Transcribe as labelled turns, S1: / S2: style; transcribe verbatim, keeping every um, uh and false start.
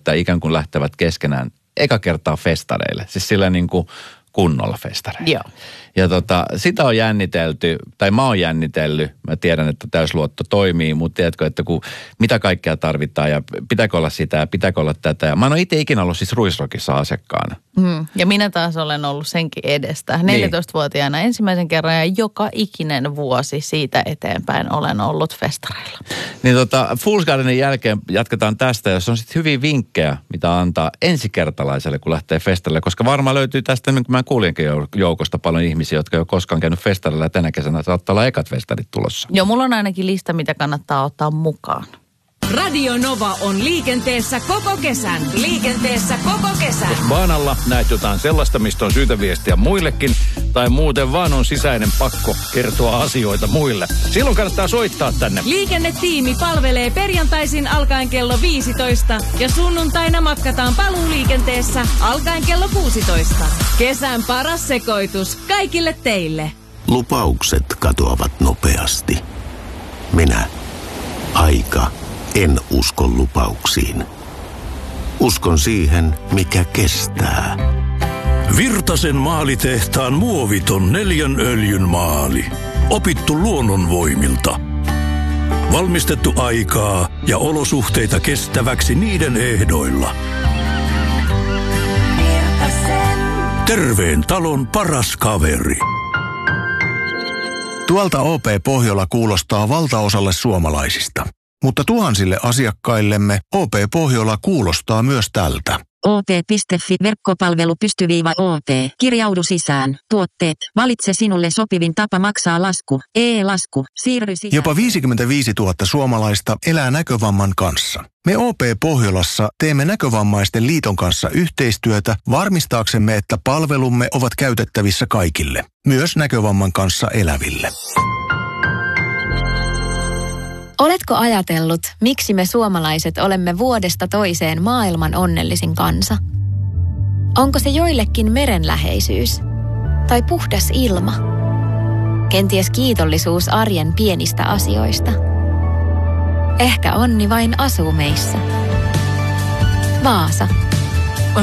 S1: että ikään kuin lähtevät keskenään eka kertaa festareille. Siis sillä niin kuin kunnolla festareille.
S2: Joo.
S1: Ja tota, sitä on jännitelty, tai mä oon jännitellyt. Mä tiedän, että täysluotto toimii, mutta tiedätkö, että kun, mitä kaikkea tarvitaan ja pitääkö olla sitä ja pitääkö olla tätä. Ja mä en ole itse ikinä ollut siis Ruisrockissa asiakkaana.
S2: Mm. Ja minä taas olen ollut senkin edestä. neljätoistavuotiaana ensimmäisen kerran ja joka ikinen vuosi siitä eteenpäin olen ollut festareilla.
S1: Niin tota, Fool's Gardenin jälkeen jatketaan tästä, jos on sitten hyviä vinkkejä, mitä antaa ensikertalaiselle, kun lähtee festarille. Koska varmaan löytyy tästä, niin kuin mä kuulinkin joukosta paljon ihmisiä, jotka ei ole koskaan käynyt festarilla ja tänä kesänä saattaa olla ekat festarit tulossa.
S2: Joo, mulla on ainakin lista, mitä kannattaa ottaa mukaan.
S3: Radio Nova on liikenteessä koko kesän. Liikenteessä koko kesän.
S4: Jos baanalla näet jotain sellaista, mistä on syytä viestiä muillekin, tai muuten vaan on sisäinen pakko kertoa asioita muille, silloin kannattaa soittaa tänne.
S3: Liikennetiimi palvelee perjantaisin alkaen kello viisitoista ja sunnuntaina matkataan paluuliikenteessä alkaen kello kuusitoista. Kesän paras sekoitus kaikille teille.
S5: Lupaukset katoavat nopeasti. Minä, aika, en usko lupauksiin. Uskon siihen, mikä kestää.
S6: Virtasen maalitehtaan muoviton neljän öljyn maali. Opittu luonnonvoimilta. Valmistettu aikaa ja olosuhteita kestäväksi niiden ehdoilla. Virtasen. Terveen talon paras kaveri.
S7: Tuolta O P Pohjola kuulostaa valtaosalle suomalaisista. Mutta tuhansille asiakkaillemme O P Pohjola kuulostaa myös tältä.
S8: O P piste fi verkkopalvelu pystyviiva O P. Kirjaudu sisään. Tuotteet. Valitse sinulle sopivin tapa maksaa lasku. E-lasku. Siirry sisään.
S7: Jopa viisikymmentäviisituhatta suomalaista elää näkövamman kanssa. Me O P Pohjolassa teemme Näkövammaisten liiton kanssa yhteistyötä varmistaaksemme, että palvelumme ovat käytettävissä kaikille. Myös näkövamman kanssa eläville.
S9: Oletko ajatellut, miksi me suomalaiset olemme vuodesta toiseen maailman onnellisin kansa? Onko se joillekin merenläheisyys? Tai puhdas ilma? Kenties kiitollisuus arjen pienistä asioista? Ehkä onni vain asuu meissä. Vaasa.